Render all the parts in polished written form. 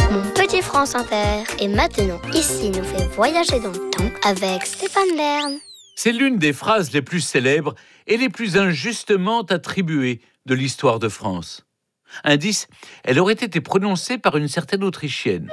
mon petit France Inter. Et maintenant, ici nous fait voyager dans le temps avec Stéphane Bern. C'est l'une des phrases les plus célèbres et les plus injustement attribuées de l'histoire de France. Indice, elle aurait été prononcée par une certaine Autrichienne.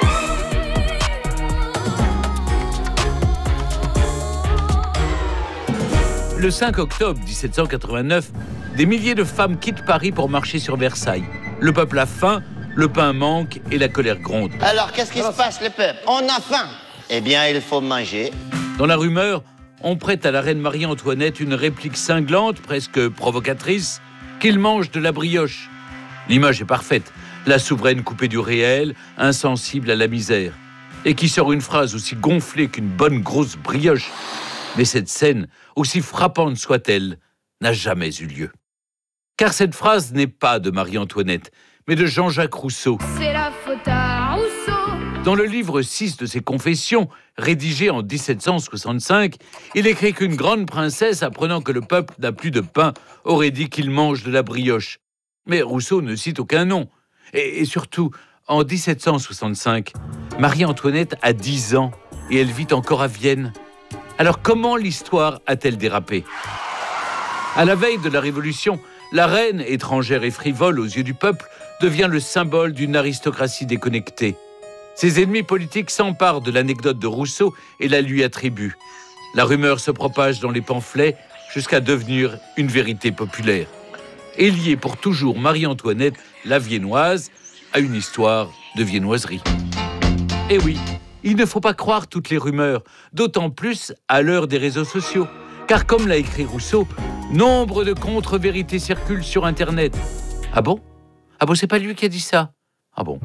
Le 5 octobre 1789, des milliers de femmes quittent Paris pour marcher sur Versailles. Le peuple a faim, le pain manque et la colère gronde. Alors, qu'est-ce qui se passe, le peuple? On a faim. Eh bien, il faut manger. Dans la rumeur, on prête à la reine Marie-Antoinette une réplique cinglante, presque provocatrice, qu'il mange de la brioche. L'image est parfaite. La souveraine coupée du réel, insensible à la misère. Et qui sort une phrase aussi gonflée qu'une bonne grosse brioche. Mais cette scène, aussi frappante soit-elle, n'a jamais eu lieu. Car cette phrase n'est pas de Marie-Antoinette, mais de Jean-Jacques Rousseau. C'est la faute à Rousseau. Dans le livre 6 de ses Confessions, rédigé en 1765, il écrit qu'une grande princesse, apprenant que le peuple n'a plus de pain, aurait dit qu'il mange de la brioche. Mais Rousseau ne cite aucun nom. Et surtout, en 1765, Marie-Antoinette a 10 ans et elle vit encore à Vienne. Alors comment l'histoire a-t-elle dérapé ? À la veille de la Révolution, la reine, étrangère et frivole aux yeux du peuple, devient le symbole d'une aristocratie déconnectée. Ses ennemis politiques s'emparent de l'anecdote de Rousseau et la lui attribuent. La rumeur se propage dans les pamphlets jusqu'à devenir une vérité populaire. Et lier pour toujours Marie-Antoinette, la viennoise, à une histoire de viennoiserie. Eh oui, il ne faut pas croire toutes les rumeurs, d'autant plus à l'heure des réseaux sociaux. Car comme l'a écrit Rousseau, nombre de contre-vérités circulent sur Internet. Ah bon ? Ah bon, c'est pas lui qui a dit ça ? Ah bon ?